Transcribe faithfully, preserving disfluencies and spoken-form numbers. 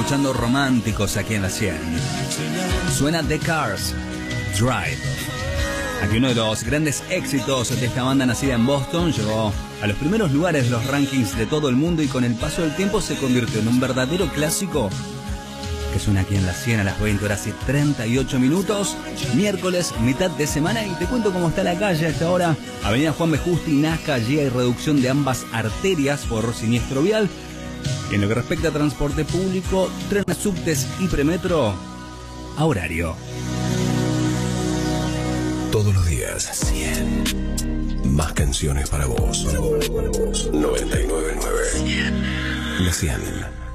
escuchando Románticos aquí en la cien. Suena The Cars, Drive. Aquí uno de los grandes éxitos de esta banda nacida en Boston llegó a los primeros lugares de los rankings de todo el mundo y con el paso del tiempo se convirtió en un verdadero clásico que suena aquí en la cien a las veinte horas y treinta y ocho minutos, miércoles, mitad de semana, y te cuento cómo está la calle a esta hora. Avenida Juan B. Justi, Nazca, allí hay reducción de ambas arterias por siniestro vial. Y en lo que respecta a transporte público, trenes, subtes y premetro a horario. Todos los días, cien. Más canciones para vos. noventa y nueve punto nueve. La cien.